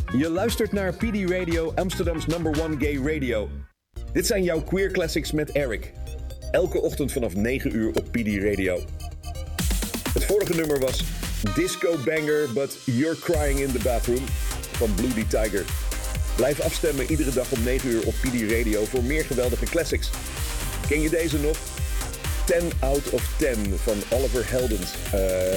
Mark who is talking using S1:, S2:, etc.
S1: Je luistert naar PD Radio, Amsterdam's #1 gay radio. Dit zijn jouw Queer Classics met Eric. Elke ochtend vanaf 9 uur op PD Radio. Het vorige nummer was Disco Banger, but You're Crying in the Bathroom van Bloody Tiger. Blijf afstemmen iedere dag om 9 uur op PD Radio voor meer geweldige classics. Ken je deze nog? 10 out of 10 van Oliver Heldens.